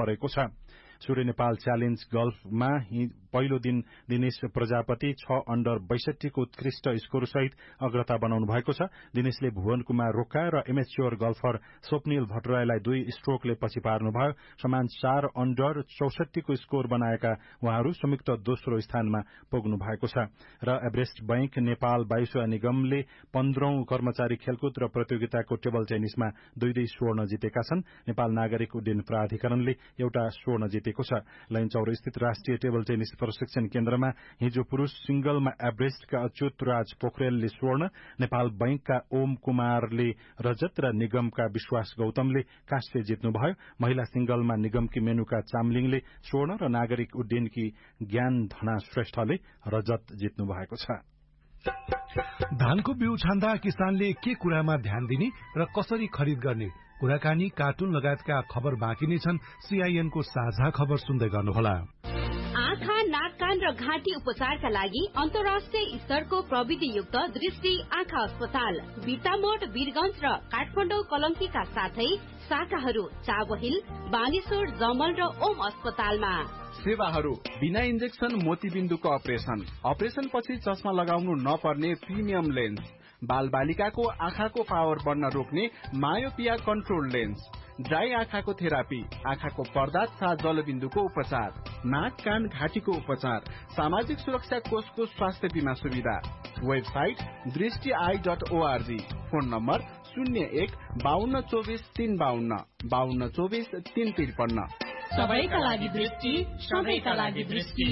परेको छ। सूर्य नेपाल च्यालेन्ज गल्फमा पहिलो दिन दिनेश प्रजापति 6 अन्डर 62 को उत्कृष्ट स्कोर सहित अग्रता बनाउनु भएको छ। दिनेशले भुवन कुमार रोक्का र एमेच्योर गल्फर स्वप्निल भट्टराईलाई 2 स्ट्रोकले पछि पार्नुभयो। समान 4 अन्डर 64 को स्कोर बनाएका उहाँहरू संयुक्त दोस्रो स्थानमा पुग्नु भएको छ। र एभरेस्ट बैंक नेपाल वायुसेवा निगमले 15औं कर्मचारी खेलकुद र प्रतियोगिताको टेबल टेनिसमा 2 स्वर्ण जितेका छन्। नेपाल नागरिक उड्डयन प्राधिकरणले एउटा स्वर्ण जितेको छ। लैनचौर स्थित राष्ट्रिय टेबल टेनिस प्रशिक्षण केन्द्रमा हिजो पुरूष सिंगलमा एभरेस्टका अच्युत राज पोखरेलले स्वर्ण, नेपाल बैंकका ओम कुमारले रजत र निगमका विश्वास गौतमले काँस्य जित्नुभयो। महिला सिंगलमा निगमकी मेनुका चामलिङले स्वर्ण र नागरिक उड्डयनकी ज्ञान धना श्रेष्ठले रजत जित्नु भएको छ। धानको बिउ छान्दा किसानले के कुरामा ध्यान दिने र कसरी खरिद गर्ने, कुराकानी, कार्टुन लगायतका खबर बाँकी नै छन्। सीआईएन को साझा खबर सुन्दै गर्नुहोला। आँखा, नाक, कान र घाँटी उपचारका लागि अन्तर्राष्ट्रिय स्तरको प्रविधियुक्त दृष्टि आँखा अस्पताल बिर्तामोड, वीरगंज र काठमाडौँ कलंकीका साथै शाखाहरू चाबहिल, बानेश्वर, जमल र ओम अस्पतालमा। सेवाहरू बिना इन्जेक्सन मोतीबिन्दुको अपरेसन पछि चस्मा लगाउनु नपर्ने प्रिमियम लेन्स, बाल बालिकाको आँखाको पावर बढ्न रोक्ने मायोपिया कन्ट्रोल लेन्स, ड्राई आँखाको थेरापी, आँखाको पर्दा तथा जलबिन्दुको उपचार, नाक, कान, घाँटीको उपचार, सामाजिक सुरक्षा कोषको स्वास्थ्य बीमा सुविधा। Website दृष्टि.org, phone number 01-5224-352, 5224-353। सबैका लागि दृष्टि, सबैका लागि दृष्टि।